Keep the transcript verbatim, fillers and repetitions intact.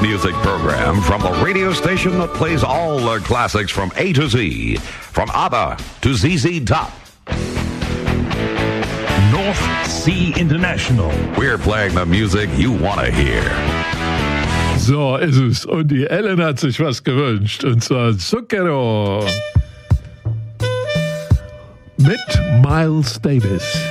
music program from the radio station that plays all the classics from A to Z, from ABBA to Z Z Top. North Sea International. We're playing the music you want to hear. So ist es. Und die Ellen hat sich was gewünscht. Und zwar Zucchero. Mit Miles Davis.